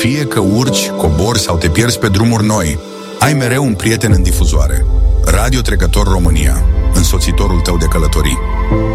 Fie că urci, cobori sau te pierzi pe drumuri noi, ai mereu un prieten în difuzoare. Radio Trecător România, însoțitorul tău de călătorii.